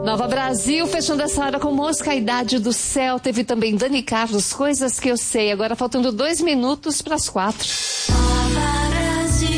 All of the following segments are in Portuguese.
Nova Brasil, fechando essa hora com Mosca, a Idade do Céu. Teve também Dani Carlos, Coisas que eu sei. Agora faltando 2 minutos para as 4. Nova Brasil.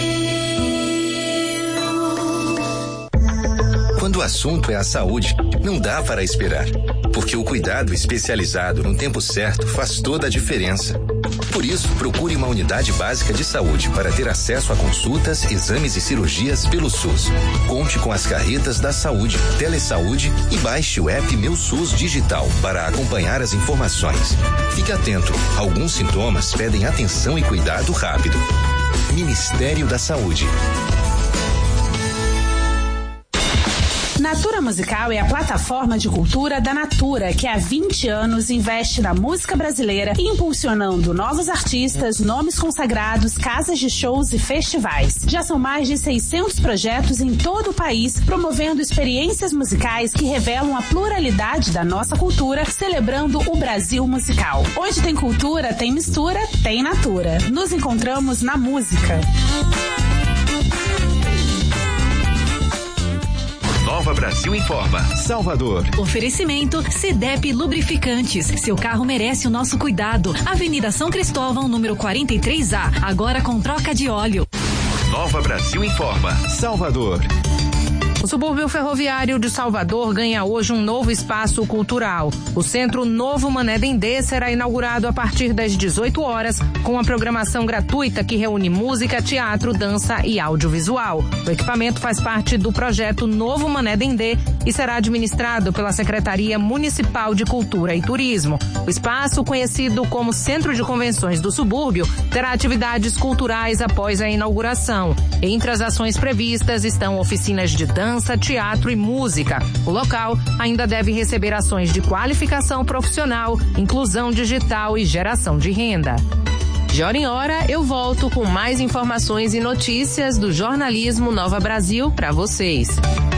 Quando o assunto é a saúde, não dá para esperar. Porque o cuidado especializado no tempo certo faz toda a diferença. Por isso, procure uma unidade básica de saúde para ter acesso a consultas, exames e cirurgias pelo SUS. Conte com as carretas da saúde, Telesaúde e baixe o app Meu SUS Digital para acompanhar as informações. Fique atento, alguns sintomas pedem atenção e cuidado rápido. Ministério da Saúde. Natura Musical é a plataforma de cultura da Natura, que há 20 anos investe na música brasileira, impulsionando novos artistas, nomes consagrados, casas de shows e festivais. Já são mais de 600 projetos em todo o país, promovendo experiências musicais que revelam a pluralidade da nossa cultura, celebrando o Brasil musical. Onde tem cultura, tem mistura, tem Natura. Nos encontramos na música. Nova Brasil informa. Salvador. Oferecimento CDEP Lubrificantes. Seu carro merece o nosso cuidado. Avenida São Cristóvão, número 43A. Agora com troca de óleo. Nova Brasil informa. Salvador. O subúrbio ferroviário de Salvador ganha hoje um novo espaço cultural. O Centro Novo Mané Dendê será inaugurado a partir das 18 horas, com uma programação gratuita que reúne música, teatro, dança e audiovisual. O equipamento faz parte do projeto Novo Mané Dendê e será administrado pela Secretaria Municipal de Cultura e Turismo. O espaço, conhecido como Centro de Convenções do Subúrbio, terá atividades culturais após a inauguração. Entre as ações previstas estão oficinas de dança, teatro e música. O local ainda deve receber ações de qualificação profissional, inclusão digital e geração de renda. De hora em hora, eu volto com mais informações e notícias do jornalismo Nova Brasil para vocês.